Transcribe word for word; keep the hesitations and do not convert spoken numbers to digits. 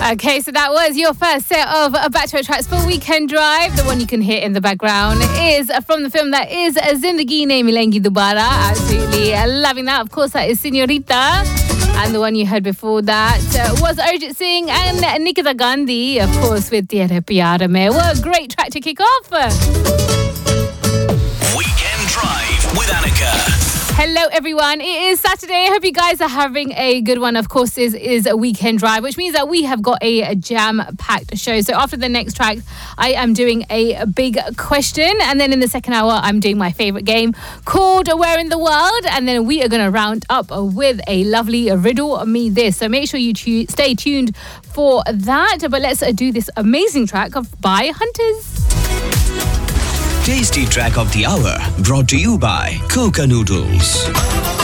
Okay, so that was your first set of uh, Backtrack tracks for Weekend Drive. The one you can hear in the background is from the film that is Zindagi Ne Milengi Dobara. Absolutely loving that. Of course, that is Señorita. And the one you heard before that uh, was Arjit Singh and Nikita Gandhi, of course, with Tere Pyar Mein. What a great track to kick off. Weekend Drive with Annika. Hello everyone, it is Saturday. I hope you guys are having a good one. Of course, this is a Weekend Drive, which means that we have got a jam-packed show. So after the next track, I am doing a big question. And then in the second hour, I'm doing my favourite game called Where in the World. And then we are going to round up with a lovely Riddle Me This. So make sure you tu- stay tuned for that. But let's uh, do this amazing track of by Hunters. Tasty track of the hour brought to you by Coca Noodles.